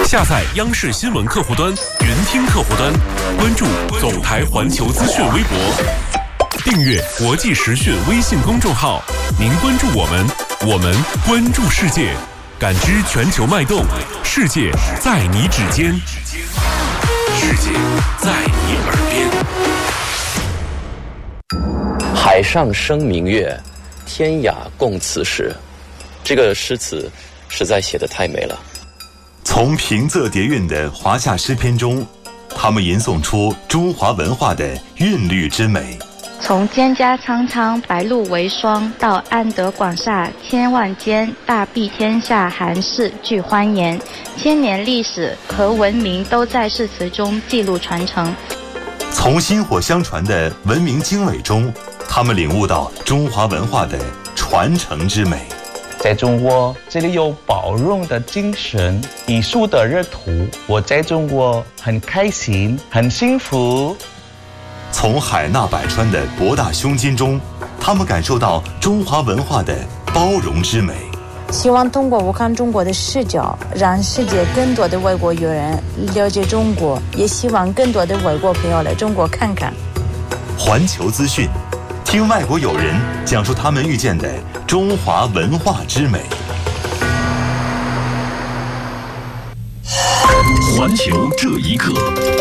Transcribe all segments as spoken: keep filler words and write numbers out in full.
下载央视新闻客户端、云听客户端，关注总台环球资讯微博，订阅国际时讯微信公众号。您关注我们，我们关注世界，感知全球脉动，世界在你指尖，世界在你耳边。 海上生明月，天涯共此时。这个诗词实在写得太美了。 从平仄叠韵的华夏诗篇中，他们吟诵出中华文化的韵律之美。 从蒹葭苍苍，白露为霜，到安得广厦千万间，大庇天下寒士俱欢颜。千年历史和文明都在诗词中记录传承。 从薪火相传的文明经纬中，他们领悟到中华文化的传承之美。 在中国，这里有包容的精神，艺术的热土。我在中国很开心，很幸福。 从海纳百川的博大胸襟中，他们感受到中华文化的包容之美。 希望通过我看中国的视角，让世界更多的外国友人了解中国，也希望更多的外国朋友来中国看看。 环球资讯，听外国友人讲述他们遇见的中华文化之美。 环球这一刻，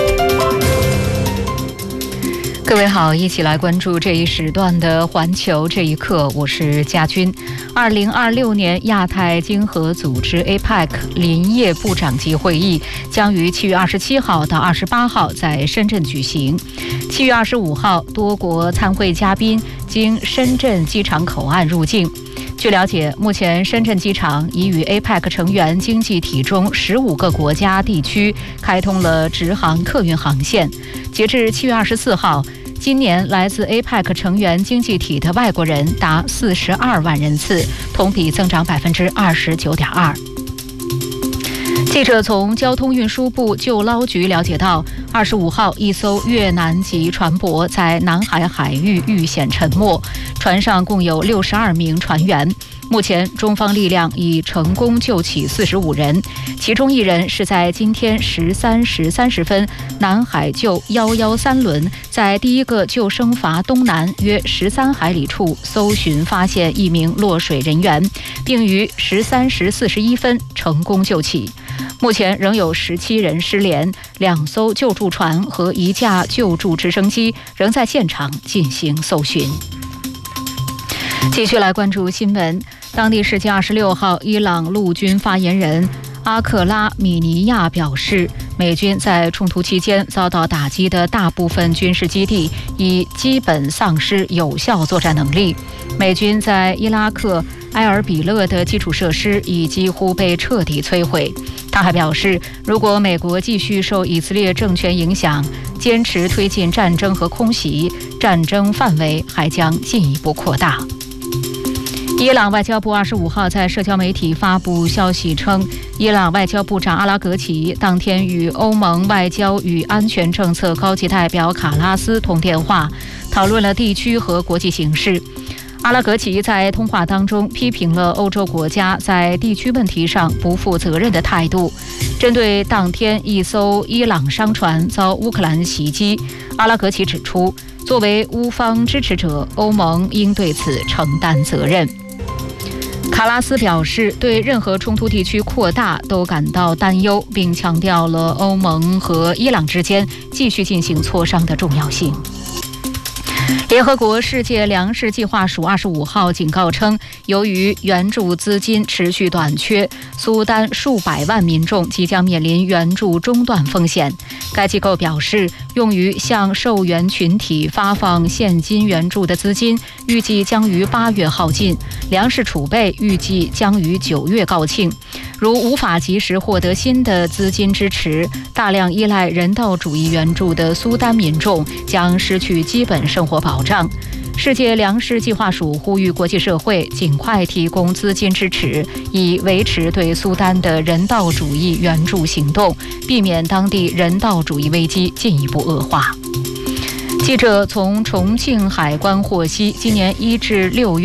各位好，一起来关注这一时段的环球这一刻，我是佳君。二零二六年亚太经合组织 A P E C 林业部长级会议将于七月二十七号到二十八号在深圳举行。七月二十五号，多国参会嘉宾经深圳机场口岸入境。据了解，目前深圳机场已与 A P E C 成员经济体中十五个国家地区开通了直航客运航线。截至七月二十四号，今年来自 A P E C 成员经济体的外国人达四十二万人次，同比增长百分之二十九点二。记者从交通运输部救捞局了解到，二十五号一艘越南籍船舶在南海海域遇险沉没，船上共有六十二名船员。目前中方力量已成功救起四十五人，其中一人是在今天十三时三十分南海救一一三轮在第一个救生筏东南约十三海里处搜寻发现一名落水人员，并于十三时四十一分成功救起。目前仍有十七人失联，两艘救助船和一架救助直升机仍在现场进行搜寻。继续来关注新闻。当地时间二十六号，伊朗陆军发言人阿克拉米尼亚表示，美军在冲突期间遭到打击的大部分军事基地已基本丧失有效作战能力。美军在伊拉克埃尔比勒的基础设施已几乎被彻底摧毁。他还表示，如果美国继续受以色列政权影响，坚持推进战争和空袭，战争范围还将进一步扩大。伊朗外交部二十五号在社交媒体发布消息称，伊朗外交部长阿拉格齐当天与欧盟外交与安全政策高级代表卡拉斯通电话，讨论了地区和国际形势。阿拉格齐在通话当中批评了欧洲国家在地区问题上不负责任的态度。针对当天一艘伊朗商船遭乌克兰袭击，阿拉格齐指出，作为乌方支持者，欧盟应对此承担责任。卡拉斯表示，对任何冲突地区扩大都感到担忧，并强调了欧盟和伊朗之间继续进行磋商的重要性。联合国世界粮食计划署二十五号警告称，由于援助资金持续短缺，苏丹数百万民众即将面临援助中断风险。该机构表示，用于向受援群体发放现金援助的资金预计将于八月耗尽，粮食储备预计将于九月告罄。如无法及时获得新的资金支持，大量依赖人道主义援助的苏丹民众将失去基本生活保障。世界粮食计划署呼吁国际社会尽快提供资金支持，以维持对苏丹的人道主义援助行动，避免当地人道主义危机进一步恶化。记者从重庆海关获悉，今年一至六月